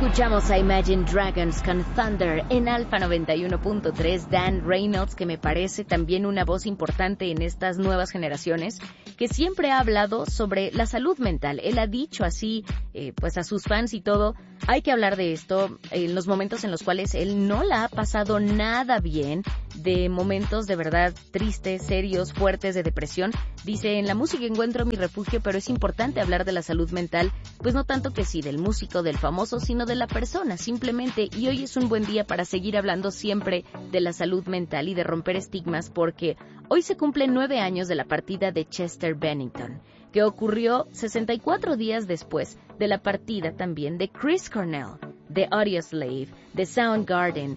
Escuchamos a Imagine Dragons con Thunder en Alfa 91.3. Dan Reynolds, que me parece también una voz importante en estas nuevas generaciones, que siempre ha hablado sobre la salud mental. Él ha dicho así, pues a sus fans y todo, hay que hablar de esto en los momentos en los cuales él no la ha pasado nada bien, de momentos de verdad tristes, serios, fuertes, de depresión. Dice, en la música encuentro mi refugio, pero es importante hablar de la salud mental, pues no tanto que sí del músico, del famoso, sino de la persona, simplemente. Y hoy es un buen día para seguir hablando siempre de la salud mental y de romper estigmas, porque hoy se cumplen 9 años de la partida de Chester Bennington, que ocurrió 64 días después de la partida también de Chris Cornell, de Audioslave, de Soundgarden,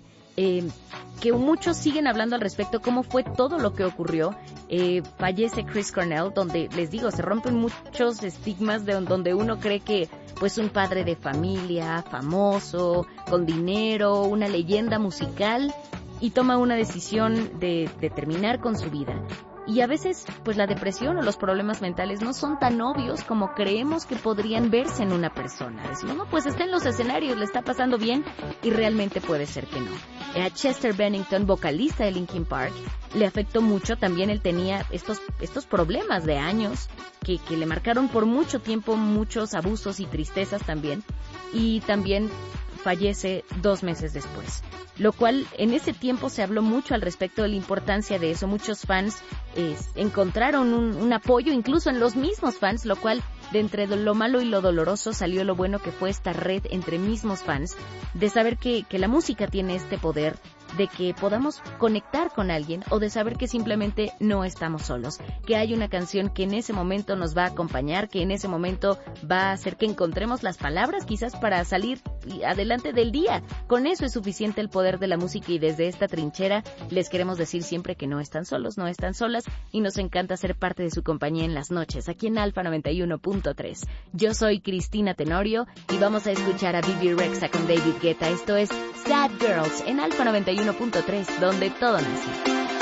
que muchos siguen hablando al respecto, cómo fue todo lo que ocurrió. Fallece Chris Cornell, donde les digo, se rompen muchos estigmas de donde uno cree que pues un padre de familia, famoso, con dinero, una leyenda musical, y toma una decisión de terminar con su vida. Y a veces, pues la depresión o los problemas mentales no son tan obvios como creemos que podrían verse en una persona. Decimos, no, pues está en los escenarios, le está pasando bien, y realmente puede ser que no. A Chester Bennington, vocalista de Linkin Park, le afectó mucho. También él tenía estos problemas de años que le marcaron por mucho tiempo, muchos abusos y tristezas también. Y también fallece 2 meses después, lo cual en ese tiempo se habló mucho al respecto de la importancia de eso. Muchos fans encontraron un apoyo incluso en los mismos fans, lo cual de entre lo malo y lo doloroso salió lo bueno, que fue esta red entre mismos fans, de saber que la música tiene este poder de que podamos conectar con alguien, o de saber que simplemente no estamos solos, que hay una canción que en ese momento nos va a acompañar, que en ese momento va a hacer que encontremos las palabras quizás para salir adelante del día. Con eso es suficiente el poder de la música, y desde esta trinchera les queremos decir siempre que no están solos, no están solas, y nos encanta ser parte de su compañía en las noches, aquí en Alfa 91.3. Yo soy Cristina Tenorio y vamos a escuchar a Bebe Rexha con David Guetta. Esto es Sad Girls en Alfa 91.3, donde todo nace.